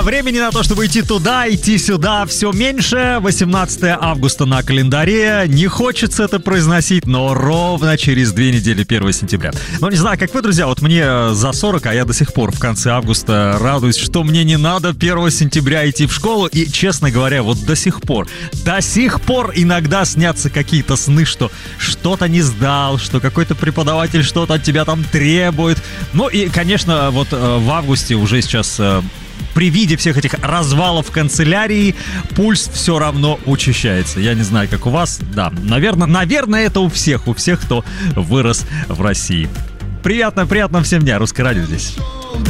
Времени на то, чтобы идти туда, идти сюда, все меньше. 18 августа на календаре. Не хочется это произносить, но ровно через 2 недели 1 сентября. Ну, не знаю, как вы, друзья, вот мне за 40, а я до сих пор в конце августа радуюсь, что мне не надо 1 сентября идти в школу. И, честно говоря, вот до сих пор иногда снятся какие-то сны, что что-то не сдал, что какой-то преподаватель что-то от тебя там требует. Ну и, конечно, вот в августе уже сейчас... При виде всех этих развалов канцелярии пульс все равно учащается. Я не знаю, как у вас. Да, наверное, это у всех, кто вырос в России. Приятно всем дня. Русское радио здесь.